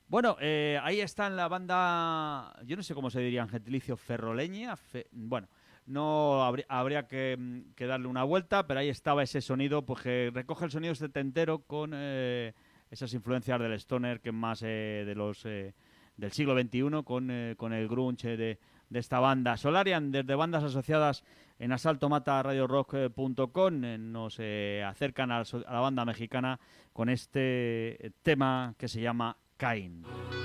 Bueno, ahí está en la banda, yo no sé cómo se diría en gentilicio, ferroleña. Bueno, no habría que darle una vuelta, pero ahí estaba ese sonido, pues que recoge el sonido setentero con esas influencias del stoner que más del siglo XXI, con el grunge de esta banda. Solarian, desde bandas asociadas en asaltomataradiorock.com, nos acercan a la banda mexicana con este tema que se llama Cain.